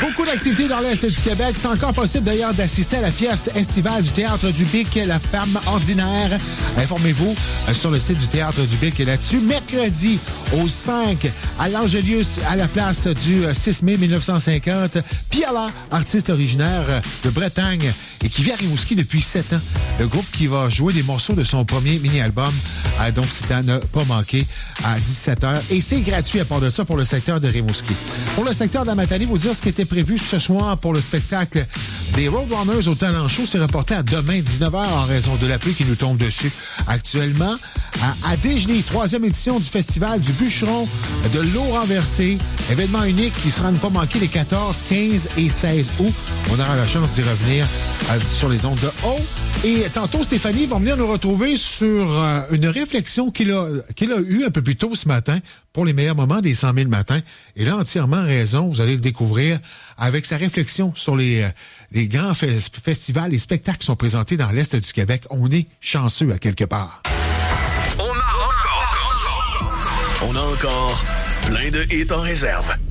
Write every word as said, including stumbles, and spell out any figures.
Beaucoup d'activités dans l'Est du Québec. C'est encore possible d'ailleurs d'assister à la pièce estivale du Théâtre du Bic, La femme ordinaire. Informez-vous sur le site du Théâtre du Bic là-dessus. Mercredi au cinq à l'Angelius, à la place du six mai mille neuf cent cinquante. Piala, artiste originaire de Bretagne et qui vit à Rimouski depuis sept ans. Le groupe qui va jouer des morceaux de son premier mini-album. Euh, donc, c'est à ne pas manquer à dix-sept heures. Et c'est gratuit à part de ça pour le secteur de Rimouski. Pour le secteur de la Matanie, vous dire ce qui était prévu ce soir pour le spectacle des Roadrunners au Talent Show. C'est reporté à demain, dix-neuf heures, en raison de la pluie qui nous tombe dessus actuellement. À, à Dégelée, troisième édition du Festival du Bûcheron de l'eau renversée. Événement unique qui sera à ne pas manquer les quatorze, quinze et seize août. On aura la chance d'y revenir euh, sur les ondes de haut. Et tantôt, Stéphanie va venir nous retrouver sur euh, une réflexion qu'il a, qu'il a eue un peu plus tôt ce matin pour les meilleurs moments des cent mille matins. Et là, entièrement raison, vous allez le découvrir avec sa réflexion sur les, euh, les grands fe- festivals et spectacles qui sont présentés dans l'Est du Québec. On est chanceux à quelque part. On a encore... On a encore plein de hits en réserve.